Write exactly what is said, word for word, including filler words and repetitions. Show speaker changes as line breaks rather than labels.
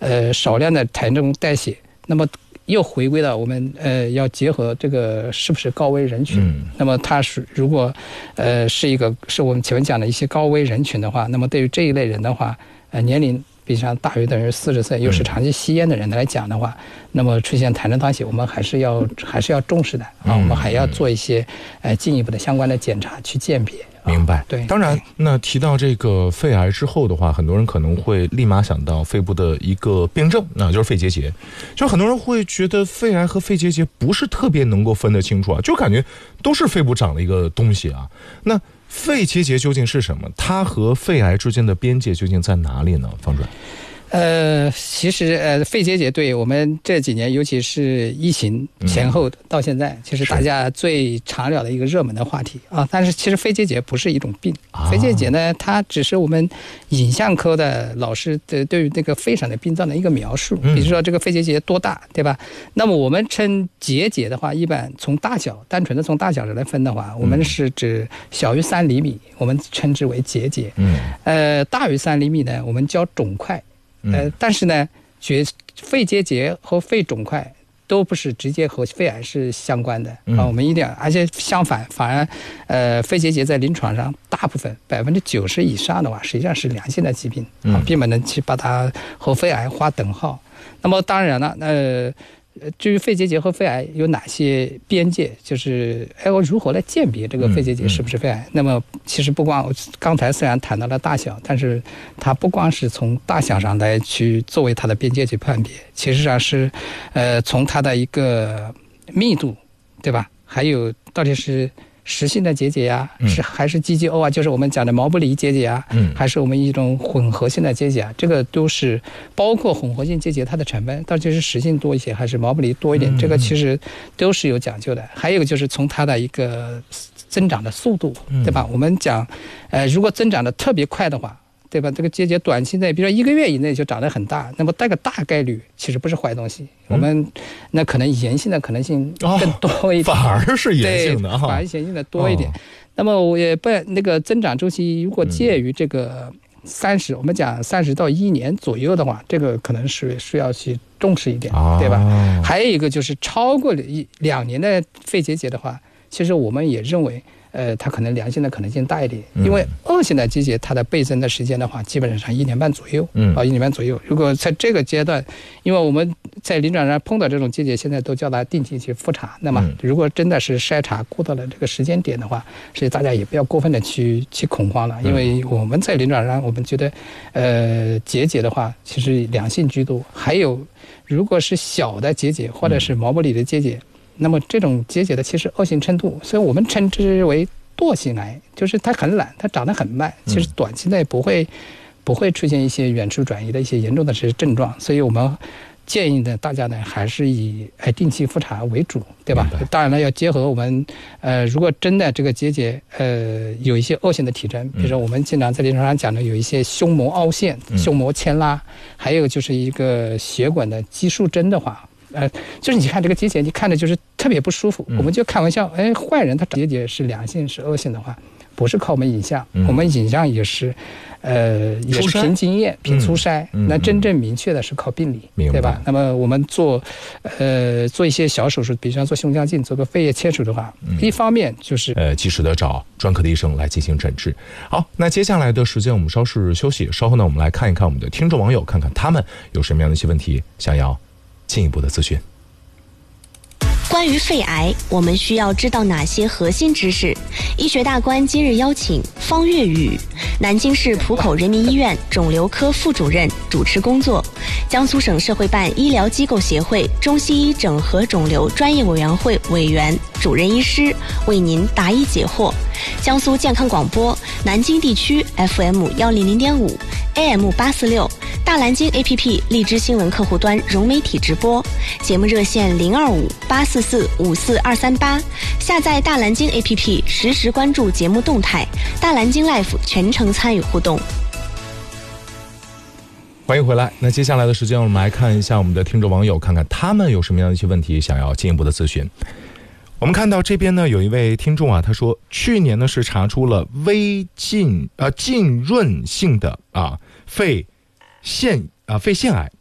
呃少量的体重代谢，那么又回归到我们呃要结合这个是不是高危人群。嗯、那么它是如果呃是一个是我们前面讲的一些高危人群的话，那么对于这一类人的话，呃年龄比上大于等于四十岁，又是长期吸烟的人来讲的话，嗯、那么出现痰溏血，我们还是要还是要重视的啊，我们还要做一些呃进一步的相关的检查去鉴别。
明白，
对。
当然，那提到这个肺癌之后的话，很多人可能会立马想到肺部的一个病症，那就是肺结节。就很多人会觉得肺癌和肺结节不是特别能够分得清楚啊，就感觉都是肺部长的一个东西啊。那肺结节究竟是什么？它和肺癌之间的边界究竟在哪里呢？方主任。
呃，其实呃，肺结节对我们这几年，尤其是疫情前后到现在，嗯、其实大家最常聊的一个热门的话题啊。但是其实肺结节不是一种病，啊、肺结节呢，它只是我们影像科的老师的对于这个肺上的病灶的一个描述。比如说这个肺结节多大，对吧？那么我们称结节的话，一般从大小，单纯的从大小来分的话，我们是指小于三厘米，我们称之为结节。嗯，呃，大于三厘米呢，我们叫肿块。呃，但是呢，觉肺结节和肺肿块都不是直接和肺癌是相关的啊。我们一定，而且相反，反而，呃，肺结节在临床上大部分百分之九十以上的话，实际上是良性的疾病啊，并不能去把它和肺癌划等号。那么当然了，呃。至于肺结节和肺癌有哪些边界，就是哎，我如何来鉴别这个肺结节是不是肺癌？嗯嗯、那么其实不光刚才虽然谈到了大小，但是它不光是从大小上来去作为它的边界去判别，其实上是呃从它的一个密度，对吧？还有到底是实性的结节呀、啊，是还是 G G O 啊，就是我们讲的毛不离结节啊，嗯，还是我们一种混合性的结节啊，这个都是包括混合性结节它的成分到底是实性多一些还是毛不离多一点，嗯、这个其实都是有讲究的。还有就是从它的一个增长的速度，对吧？嗯、我们讲，呃，如果增长的特别快的话。对吧？这个结节短期内，比如说一个月以内就长得很大，那么带个大概率其实不是坏东西。嗯、我们那可能炎性的可能性更多一点，
哦、反而是炎性的，
对，反而炎性的多一点。哦、那么我也不那个增长周期，如果介于这个三十、嗯，我们讲三十到一年左右的话，这个可能是需要去重视一点，哦、对吧？还有一个就是超过一两年的肺结节的话，其实我们也认为。呃，它可能良性的可能性大一点，因为恶性的结节它的倍增的时间的话，基本上一年半左右，嗯，啊，一年半左右。如果在这个阶段，因为我们在临床上碰到这种结节，现在都叫它定期去复查。那么，如果真的是筛查过到了这个时间点的话，所以大家也不要过分的去去恐慌了，因为我们在临床上，我们觉得，呃，结节的话，其实良性居多。还有，如果是小的结节或者是毛不离的结节。那么这种结节的其实恶性程度，所以我们称之为惰性癌，就是它很懒，它长得很慢，其实短期内不会不会出现一些远处转移的一些严重的这些症状，所以我们建议呢大家呢还是以哎定期复查为主，对吧？当然了，要结合我们呃，如果真的这个结节呃有一些恶性的体征，比如说我们经常在临床上讲的有一些胸膜凹陷、胸膜牵拉，还有就是一个血管的激素征的话。呃，就是你看这个结节，你看着就是特别不舒服，嗯、我们就开玩笑，哎，坏人他结节是良性是恶性的话，不是靠我们影像，嗯、我们影像也是，呃，也是凭经验、凭粗筛，嗯、那真正明确的是靠病理，嗯、对吧？那么我们做，呃，做一些小手术，比如说做胸腔镜、做个肺叶切除的话，嗯、一方面就是
呃，及时的找专科的医生来进行诊治。好，那接下来的时间我们稍事休息，稍后呢，我们来看一看我们的听众网友，看看他们有什么样的一些问题想要进一步的咨询。
关于肺癌，我们需要知道哪些核心知识？医学大观今日邀请方月宇，南京市浦口人民医院肿瘤科副主任主持工作，江苏省社会办医疗机构协会中西医整合肿瘤专业委员会委员、主任医师为您答疑解惑。江苏健康广播南京地区 F M 一零零点五 A M 八四六，大蓝鲸 A P P 荔枝新闻客户端融媒体直播，节目热线零二五八四四五四二三八，下载大蓝鲸 A P P 实时关注节目动态，大蓝鲸 Life 全程参与互动。
欢迎回来。那接下来的时间我们来看一下我们的听众网友，看看他们有什么样的一些问题想要进一步的咨询。我们看到这边呢有一位听众啊，他说去年呢是查出了微浸呃浸润性的啊肺腺啊肺腺癌